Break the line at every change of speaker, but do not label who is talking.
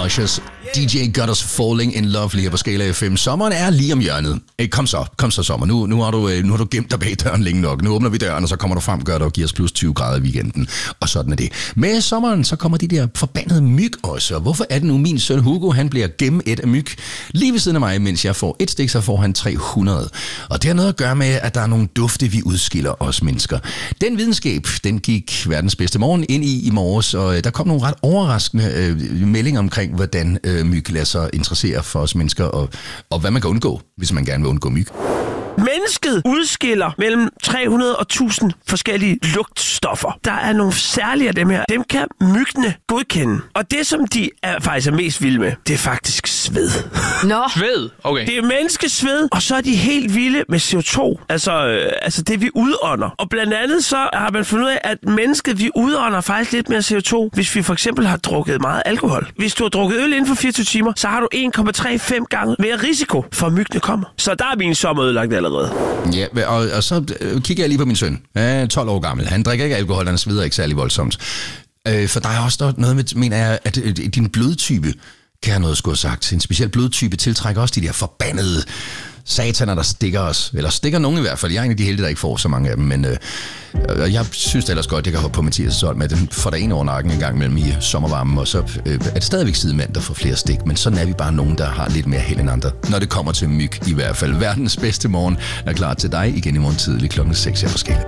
Ushers DJ Got Us Falling in Love lige her på Skala FM. Sommeren er lige om hjørnet. Kom så sommer. Nu har du gemt dig bag døren længe nok. Nu åbner vi døren, og så kommer du frem, gør det og giver os plus 20 grader i weekenden. Og sådan er det. Med sommeren, så kommer de der forbandede myg også. Og hvorfor er det nu, min søn Hugo, han bliver gennemædt af myg lige ved siden af mig, mens jeg får et stik, så får han 300. Og det har noget at gøre med, at der er nogle dufte, vi udskiller os mennesker. Den videnskab, den gik verdens bedste morgen ind i morges, og der kom nogle ret overraskende meldinger omkring, hvordan myg lader sig interessere for os mennesker, og hvad man kan undgå, hvis man gerne vil undgå myg.
Mennesket udskiller mellem 300 og 1000 forskellige lugtstoffer. Der er nogle særlige af dem her. Dem kan myggene godkende. Og det, som de faktisk er mest vilde med, det er faktisk sved.
Nå.
Sved? Okay.
Det er menneskesved, og så er de helt vilde med CO2. Altså det, vi udånder. Og blandt andet så har man fundet ud af, at mennesket, vi udånder faktisk lidt mere CO2, hvis vi for eksempel har drukket meget alkohol. Hvis du har drukket øl inden for 24 timer, så har du 1,35 gange mere risiko for, at myggene kommer. Så der er min sommer ødelagt allerede.
Ja, og så kigger jeg lige på min søn. 12 år gammel. Han drikker ikke alkohol, han sveder ikke særlig voldsomt. For der er også noget med, mener jeg, at din blodtype kan have noget skulle have sagt. En speciel blodtype tiltrækker også de der forbandede sataner, der stikker os. Eller stikker nogen i hvert fald. Jeg er en af de heldige, der ikke får så mange af dem. Men jeg synes ellers godt, at jeg kan hoppe på Mathias' hold med. Den får der en over nakken en gang mellem i sommervarmen. Og så er det stadigvæk sidemand, der får flere stik. Men sådan er vi bare nogen, der har lidt mere held end andre. Når det kommer til myg i hvert fald. Verdens bedste morgen er klar til dig igen i morgen tidlig klokken 6 her på Skala.